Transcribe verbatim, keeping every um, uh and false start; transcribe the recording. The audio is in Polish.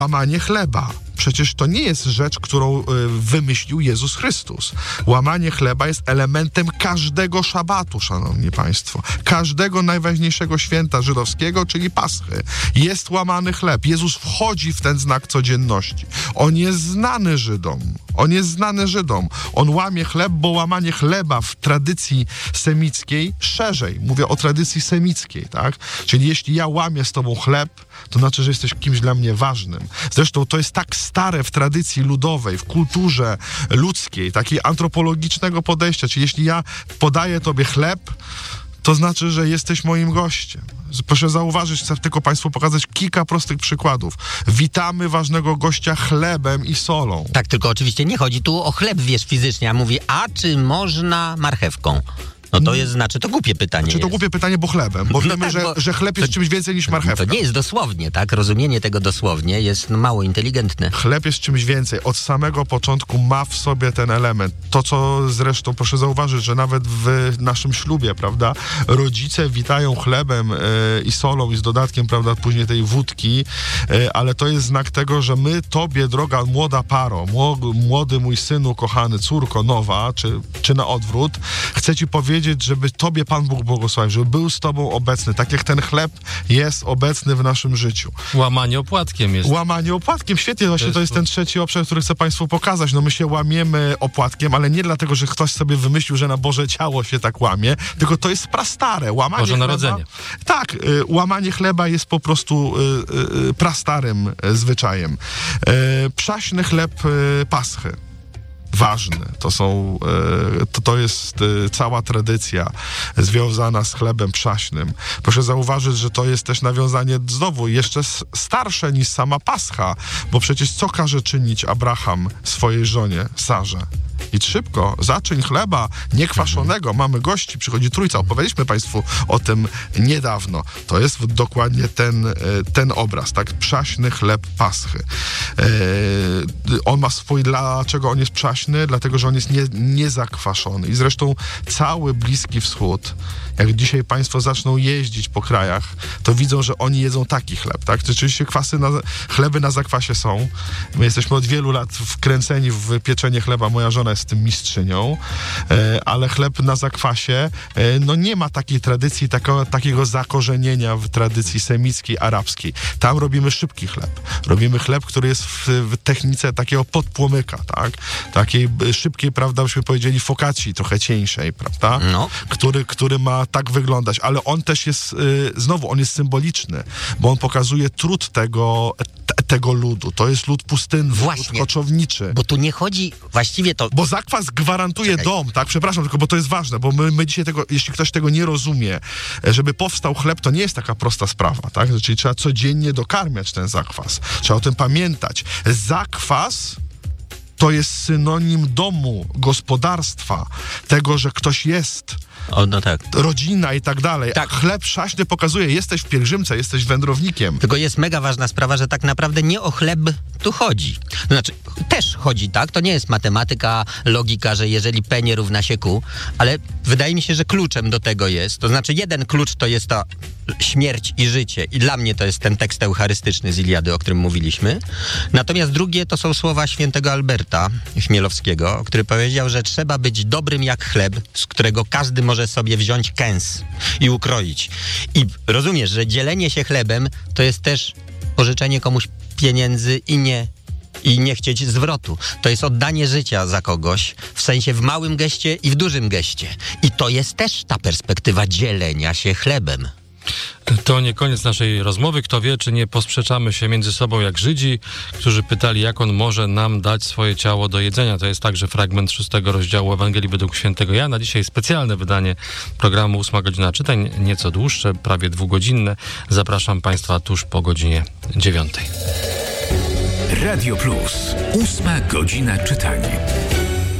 Łamanie chleba. Przecież to nie jest rzecz, którą wymyślił Jezus Chrystus. Łamanie chleba jest elementem każdego szabatu, szanowni państwo. Każdego najważniejszego święta żydowskiego, czyli Paschy. Jest łamany chleb. Jezus wchodzi w ten znak codzienności. On jest znany Żydom. On jest znany Żydom. On łamie chleb, bo łamanie chleba w tradycji semickiej szerzej. Mówię o tradycji semickiej, tak? Czyli jeśli ja łamię z tobą chleb, to znaczy, że jesteś kimś dla mnie ważnym. Zresztą to jest tak stare w tradycji ludowej, w kulturze ludzkiej, takiej antropologicznego podejścia. Czyli jeśli ja podaję tobie chleb, to znaczy, że jesteś moim gościem. Proszę zauważyć, chcę tylko państwu pokazać kilka prostych przykładów. Witamy ważnego gościa chlebem i solą. Tak, tylko oczywiście nie chodzi tu o chleb, wiesz, fizycznie, a mówi, a czy można marchewką? No to jest, znaczy, to głupie pytanie Czy to jest. głupie pytanie, bo chlebem, bo no wiemy, tak, że, bo że chleb jest to, czymś więcej niż marchewka. To nie jest dosłownie, tak? Rozumienie tego dosłownie jest no, mało inteligentne. Chleb jest czymś więcej. Od samego początku ma w sobie ten element. To, co zresztą, proszę zauważyć, że nawet w naszym ślubie, prawda, rodzice witają chlebem yy, i solą i z dodatkiem, prawda, później tej wódki, yy, ale to jest znak tego, że my tobie, droga młoda paro, młody mój synu, kochany, córko nowa, czy, czy na odwrót, chcę ci powiedzieć, żeby tobie Pan Bóg błogosławił, żeby był z tobą obecny, tak jak ten chleb jest obecny w naszym życiu. Łamanie opłatkiem jest. Łamanie opłatkiem, świetnie, właśnie to jest, to jest ten trzeci obszar, który chcę państwu pokazać. No my się łamiemy opłatkiem, ale nie dlatego, że ktoś sobie wymyślił, że na Boże ciało się tak łamie, tylko to jest prastare. Łamanie Boże chleba, Narodzenie. Tak, y, łamanie chleba jest po prostu y, y, prastarym y, zwyczajem. Y, przaśny chleb y, Paschy. Ważne. To są, to, to jest cała tradycja związana z chlebem przaśnym. Proszę zauważyć, że to jest też nawiązanie znowu jeszcze starsze niż sama Pascha, bo przecież co każe czynić Abraham swojej żonie Sarze? Idź szybko, zaczyń chleba niekwaszonego. Mamy gości, przychodzi trójca. Opowiedzieliśmy państwu o tym niedawno. To jest dokładnie ten, ten obraz, tak? Przaśny chleb Paschy. On ma swój, dlaczego on jest przaśny? Dlatego, że on jest nie, niezakwaszony. I zresztą cały Bliski Wschód, jak dzisiaj państwo zaczną jeździć po krajach, to widzą, że oni jedzą taki chleb, tak? Rzeczywiście kwasy na, chleby na zakwasie są. My jesteśmy od wielu lat wkręceni w pieczenie chleba. Moja żona jest tym mistrzynią, ale chleb na zakwasie, no nie ma takiej tradycji, tako, takiego zakorzenienia w tradycji semickiej, arabskiej. Tam robimy szybki chleb. Robimy chleb, który jest w, w technice takiego podpłomyka, tak? Takiej szybkiej, prawda, byśmy powiedzieli focacci, trochę cieńszej, prawda? No. Który, który ma tak wyglądać, ale on też jest, y, znowu, on jest symboliczny, bo on pokazuje trud tego, t- tego ludu. To jest lud pustynny, Właśnie. lud koczowniczy. Bo tu nie chodzi, właściwie to... Bo zakwas gwarantuje Czekaj. dom, tak? Przepraszam, tylko bo to jest ważne, bo my, my dzisiaj tego, jeśli ktoś tego nie rozumie, żeby powstał chleb, to nie jest taka prosta sprawa, tak? Czyli trzeba codziennie dokarmiać ten zakwas. Trzeba o tym pamiętać. Zakwas to jest synonim domu, gospodarstwa, tego, że ktoś jest, O, no tak. rodzina i tak dalej. Tak. Chleb przaśny pokazuje, jesteś w pielgrzymce, jesteś wędrownikiem. Tylko jest mega ważna sprawa, że tak naprawdę nie o chleb tu chodzi. To znaczy, też chodzi, tak? To nie jest matematyka, logika, że jeżeli P nie równa się Q, ale wydaje mi się, że kluczem do tego jest, to znaczy jeden klucz to jest ta śmierć i życie i dla mnie to jest ten tekst eucharystyczny z Iliady, o którym mówiliśmy. Natomiast drugie to są słowa świętego Alberta Chmielowskiego, który powiedział, że trzeba być dobrym jak chleb, z którego każdy może sobie wziąć kęs i ukroić. I rozumiesz, że dzielenie się chlebem to jest też pożyczenie komuś pieniędzy i nie i nie chcieć zwrotu. To jest oddanie życia za kogoś, w sensie w małym geście i w dużym geście. I to jest też ta perspektywa dzielenia się chlebem. To nie koniec naszej rozmowy. Kto wie, czy nie posprzeczamy się między sobą jak Żydzi, którzy pytali, jak on może nam dać swoje ciało do jedzenia. To jest także fragment szóstego rozdziału Ewangelii według świętego Jana. Dzisiaj specjalne wydanie programu Ósma Godzina Czytań, nieco dłuższe, prawie dwugodzinne. Zapraszam państwa tuż po godzinie dziewiątej. Radio Plus. Ósma Godzina Czytań.